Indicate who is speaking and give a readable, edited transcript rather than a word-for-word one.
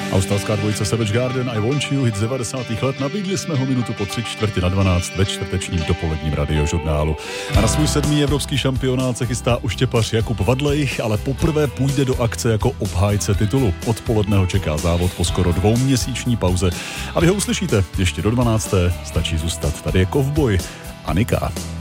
Speaker 1: Australská dvojice Savage Garden I Want You, hit z 90. let, nabídli jsme ho minutu po 3:45 ve čtvrtečním dopoledním radiožurnálu. A na svůj 7. evropský šampionát se chystá uštěpař Jakub Vadlejch, ale poprvé půjde do akce jako obhájce titulu. Odpoledne ho čeká závod po skoro 2měsíční pauze. A vy ho uslyšíte ještě do 12. Stačí zůstat. Tady je kovboj Anika.